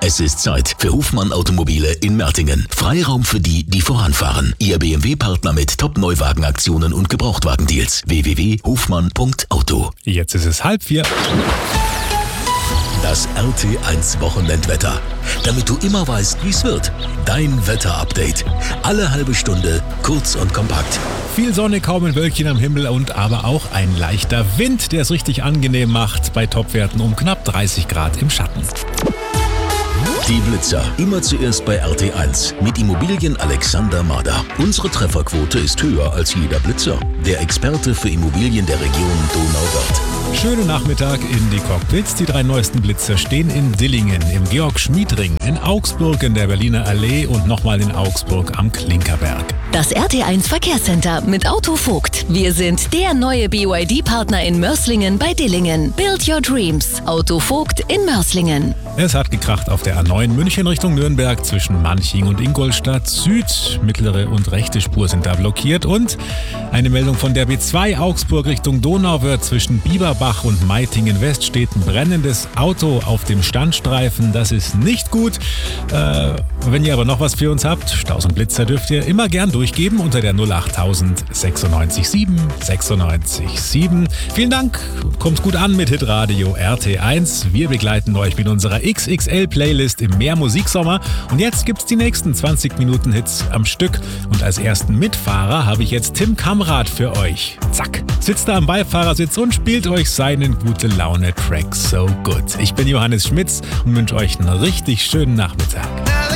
Es ist Zeit für Hofmann Automobile in Mertingen. Freiraum für die, die voranfahren. Ihr BMW-Partner mit Top-Neuwagenaktionen und Gebrauchtwagendeals. www.hofmann.auto. Jetzt ist es 3:30. Das RT1 Wochenendwetter. Damit du immer weißt, wie es wird. Dein Wetterupdate. Alle halbe Stunde, kurz und kompakt. Viel Sonne, kaum ein Wölkchen am Himmel und aber auch ein leichter Wind, der es richtig angenehm macht. Bei Topwerten um knapp 30 Grad im Schatten. Die Blitzer. Immer zuerst bei RT1 mit Immobilien Alexander Mader. Unsere Trefferquote ist höher als jeder Blitzer. Der Experte für Immobilien der Region Donauwörth. Schönen Nachmittag in die Cockpits. Die 3 neuesten Blitzer stehen in Dillingen, im Georg-Schmied-Ring, in Augsburg in der Berliner Allee und nochmal in Augsburg am Klinkerberg. Das RT1 Verkehrscenter mit Auto Vogt. Wir sind der neue BYD-Partner in Mörslingen bei Dillingen. Build your dreams. Auto Vogt in Mörslingen. Es hat gekracht auf der A9 München Richtung Nürnberg zwischen Manching und Ingolstadt Süd. Mittlere und rechte Spur sind da blockiert. Und eine Meldung von der B2 Augsburg Richtung Donauwörth zwischen Bieberbach und Meitingen West steht ein brennendes Auto auf dem Standstreifen. Das ist nicht gut. Wenn ihr aber noch was für uns habt, Staus und Blitzer dürft ihr immer gern durchgeben unter der 08000 96 7 96 7. Vielen Dank, kommt gut an mit Hitradio RT1. Wir begleiten euch mit unserer XXL-Playlist im Mehrmusiksommer. Und jetzt gibt's die nächsten 20 Minuten Hits am Stück. Und als ersten Mitfahrer habe ich jetzt Tim Kamrat für euch. Zack, sitzt da am Beifahrersitz und spielt euch seinen Gute-Laune-Track So Good. Ich bin Johannes Schmitz und wünsche euch einen richtig schönen Nachmittag.